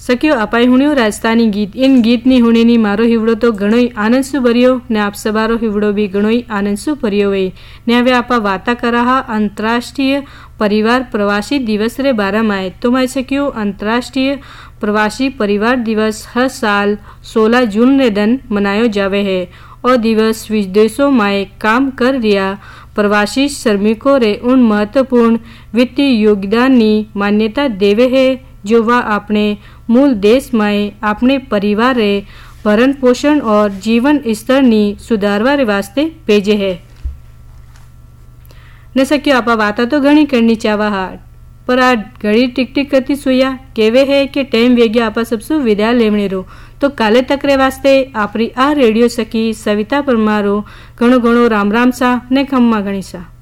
सखियो अपाई हुणियो राजस्थानी गीत इन गीतनी हुणीनी मारो हिवड़ो तो घणोई आनंदसु भर्यो ने आप सबारो हिवड़ो भी घणोई आनंदसु भर्यो वे ने हवे आपा वाता कराहा अंतरराष्ट्रीय परिवार प्रवासी दिवस रे बारे में। तो मैं सखियो अंतरराष्ट्रीय प्रवासी परिवार दिवस हर साल 16 जून रे दिन मनायो जावे है और दिवस विदेशों में काम कर रिया प्रवासी श्रमिकों रे उन महत्वपूर्ण वित्तीय योगदान की मान्यता देवे है जो वह अपने मूल देश में अपने परिवार रे भरण पोषण और जीवन स्तर नी सुधारवा रे वास्ते भेजे है। न सकियो आपा वाता तो घणी करनी चावा हा पर आ घड़ी टिक टिक करती सुया केवे है कि टाइम वेग्या आपा सबसु विदा लेवणे रो। तो काले तकरे वास्ते आपरी आ रेडियो सखी सविता परमारो घणो घणो राम राम सा ने खम्मा गणी सा।